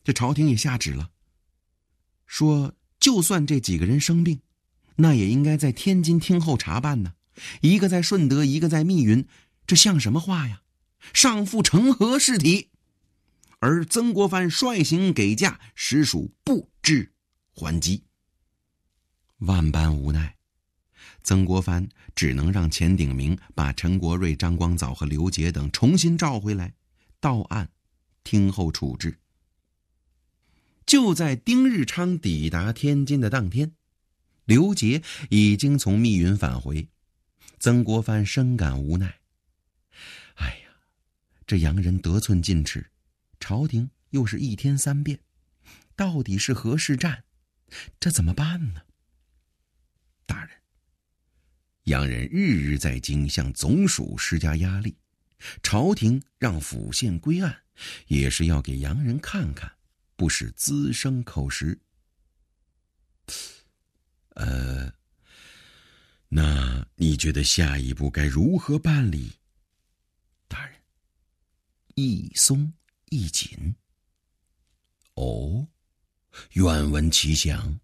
这朝廷也下旨了，说就算这几个人生病，那也应该在天津听候查办呢。一个在顺德，一个在密云，这像什么话呀？上复成何事体？而曾国藩率行给假，实属不知还击。万般无奈，曾国藩只能让钱鼎铭把陈国瑞、张光藻和刘杰等重新召回来，到案听候处置。就在丁日昌抵达天津的当天，刘杰已经从密云返回。曾国藩深感无奈，哎呀，这洋人得寸进尺，朝廷又是一天三变，到底是何事战？这怎么办呢？大人，洋人日日在京向总署施加压力，朝廷让府县归案，也是要给洋人看看，不使滋生口实。那你觉得下一步该如何办理？大人，一松一紧。哦，愿闻其详。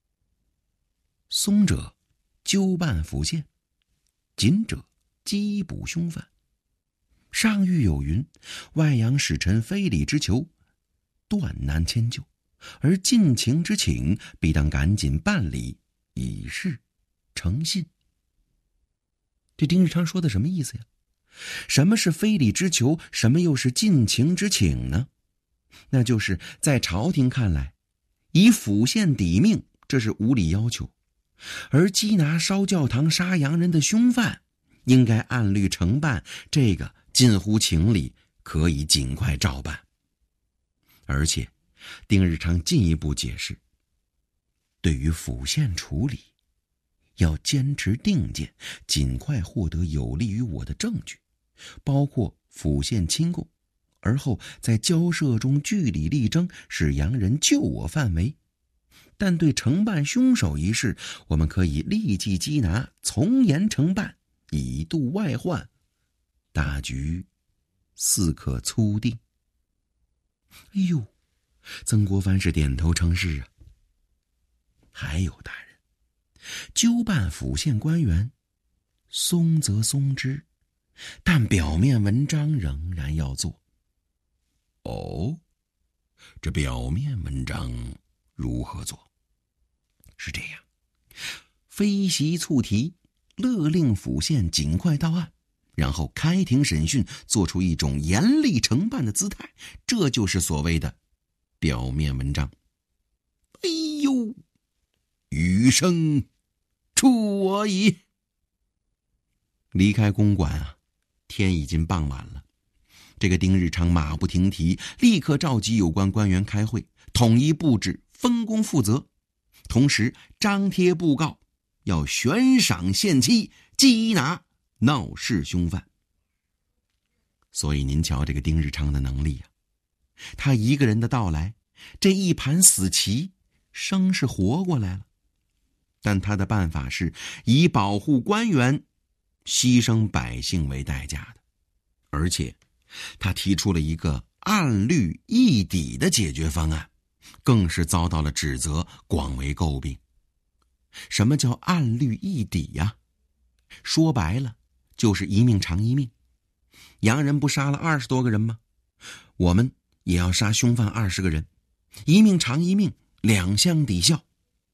松者，纠办府县；紧者，缉捕凶犯。上谕有云：外洋使臣非礼之求，断难迁就；而尽情之请，必当赶紧办理，以示诚信。这丁日昌说的什么意思呀？什么是非礼之求，什么又是尽情之请呢？那就是在朝廷看来，以府县抵命，这是无理要求；而缉拿烧教堂、杀洋人的凶犯，应该按律承办，这个近乎情理，可以尽快照办。而且丁日昌进一步解释，对于府县处理，要坚持定见，尽快获得有利于我的证据，包括府县亲供，而后在交涉中据理力争，使洋人就我范围。但对承办凶手一事，我们可以立即缉拿，从严承办，以度外患，大局似可粗定。哎呦，曾国藩是点头称是啊。还有大人，纠办府县官员，松则松之，但表面文章仍然要做。哦，这表面文章如何做？是这样，非席促提，勒令府县尽快到案，然后开庭审讯，做出一种严厉承办的姿态，这就是所谓的表面文章。哎呦，余生出我矣。离开公馆啊，天已经傍晚了。这个丁日昌马不停蹄，立刻召集有关官员开会，统一布置，分工负责，同时张贴布告，要悬赏限期，缉拿闹事凶犯。所以您瞧这个丁日昌的能力啊，他一个人的到来，这一盘死棋生是活过来了。但他的办法是以保护官员，牺牲百姓为代价的，而且他提出了一个按律议抵的解决方案，更是遭到了指责，广为诟病。什么叫按律议抵呀？说白了就是一命偿一命。洋人不杀了20多个人吗？我们也要杀凶犯20个人，一命偿一命，两相抵消。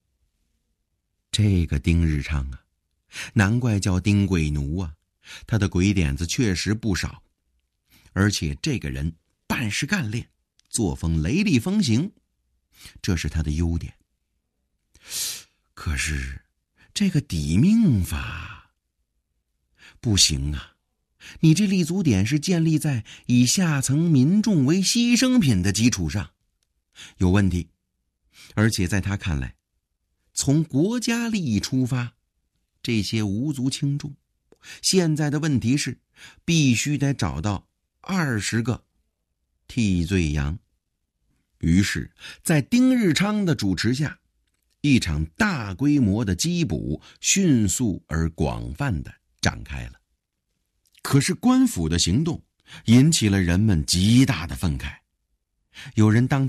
这个丁日昌啊，难怪叫丁鬼奴啊，他的鬼点子确实不少。而且这个人办事干练，作风雷厉风行，这是他的优点。可是这个抵命法不行啊，你这立足点是建立在以下层民众为牺牲品的基础上，有问题。而且在他看来，从国家利益出发，这些无足轻重。现在的问题是，必须得找到20个替罪羊。于是在丁日昌的主持下，一场大规模的缉捕迅速而广泛地展开了。可是官府的行动引起了人们极大的愤慨，有人当